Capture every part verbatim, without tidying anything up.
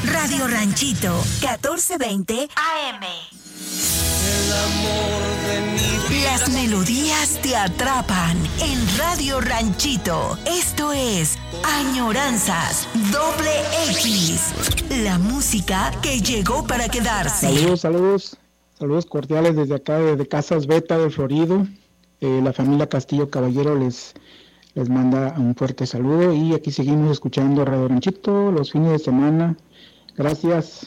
Radio Ranchito, catorce veinte A M. El amor de mi vida. Las melodías te atrapan en Radio Ranchito. Esto es Añoranzas Doble X. La música que llegó para quedarse. Saludos, saludos. Saludos cordiales desde acá, desde Casas Beta de Florido. Eh, la familia Castillo Caballero les, les manda un fuerte saludo y aquí seguimos escuchando Radio Ranchito los fines de semana. Gracias.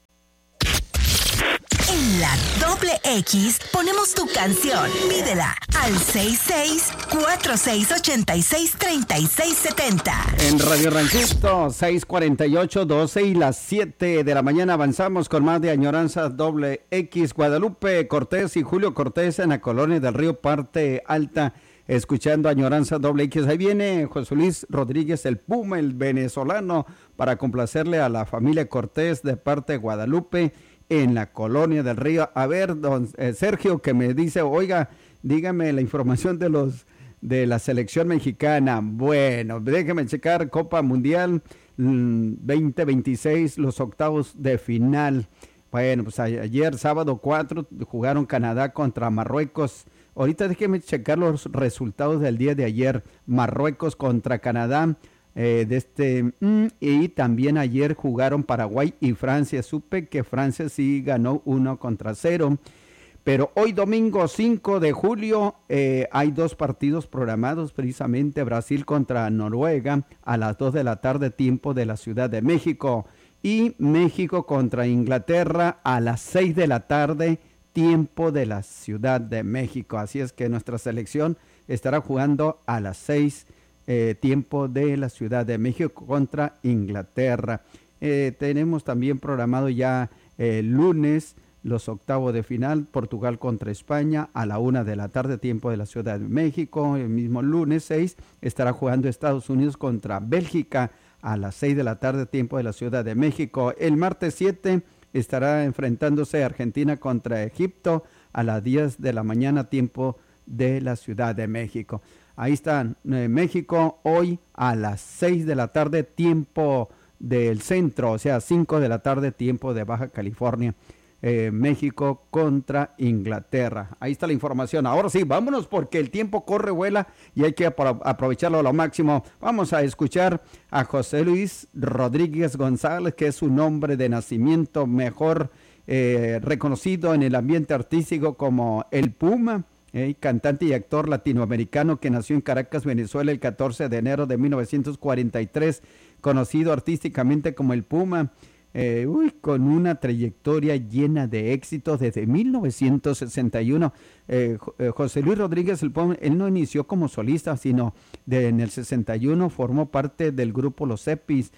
En la Doble X ponemos tu canción. Pídela al seis seis cuatro seis ocho seis tres seis siete cero. En Radio Ranchito, seis cuarenta y ocho, doce y las siete de la mañana avanzamos con más de Añoranza Doble X. Guadalupe Cortés y Julio Cortés en la colonia del Río Parte Alta, escuchando Añoranza Doble X. Ahí viene José Luis Rodríguez, el Puma, el venezolano, para complacerle a la familia Cortés de parte de Guadalupe en la colonia del Río. A ver, don eh, Sergio, que me dice, oiga, dígame la información de los de la selección mexicana. Bueno, déjeme checar Copa Mundial mmm, veinte veintiséis, los octavos de final. Bueno, pues ayer sábado cuatro jugaron Canadá contra Marruecos. Ahorita déjeme checar los resultados del día de ayer. Marruecos contra Canadá. Eh, de este mm, y también ayer jugaron Paraguay y Francia. Supe que Francia sí ganó uno contra cero, pero hoy domingo cinco de julio eh, hay dos partidos programados, precisamente Brasil contra Noruega a las dos de la tarde tiempo de la Ciudad de México y México contra Inglaterra a las seis de la tarde tiempo de la Ciudad de México. Así es que nuestra selección estará jugando a las seis Eh, tiempo de la Ciudad de México contra Inglaterra. Eh, tenemos también programado ya el eh, lunes los octavos de final, Portugal contra España a la una de la tarde, tiempo de la Ciudad de México. El mismo lunes seis estará jugando Estados Unidos contra Bélgica a las seis de la tarde, tiempo de la Ciudad de México. El martes siete estará enfrentándose Argentina contra Egipto a las diez de la mañana, tiempo de la Ciudad de México. Ahí están, eh, México hoy a las seis de la tarde, tiempo del centro, o sea, cinco de la tarde, tiempo de Baja California. Eh, México contra Inglaterra. Ahí está la información. Ahora sí, vámonos porque el tiempo corre, vuela y hay que apro- aprovecharlo a lo máximo. Vamos a escuchar a José Luis Rodríguez González, que es su nombre de nacimiento mejor eh, reconocido en el ambiente artístico como el Puma. Eh, cantante y actor latinoamericano que nació en Caracas, Venezuela, el catorce de enero de mil novecientos cuarenta y tres, conocido artísticamente como el Puma, eh, uy, con una trayectoria llena de éxitos desde mil novecientos sesenta y uno. Eh, eh, José Luis Rodríguez, el Puma, él no inició como solista, sino de, en el sesenta y uno formó parte del grupo Los Epis,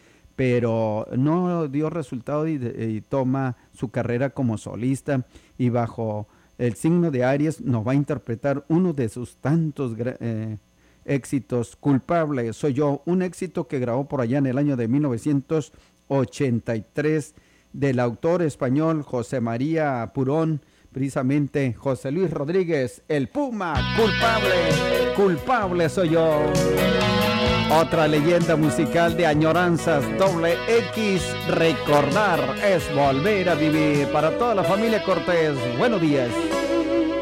pero no dio resultado y, y toma su carrera como solista y bajo el signo de Aries nos va a interpretar uno de sus tantos eh, éxitos. Culpable soy yo, un éxito que grabó por allá en el año de mil novecientos ochenta y tres del autor español José María Purón, precisamente José Luis Rodríguez, el Puma. Culpable, culpable soy yo. Otra leyenda musical de Añoranzas Doble X. Recordar es volver a vivir. Para toda la familia Cortés, buenos días.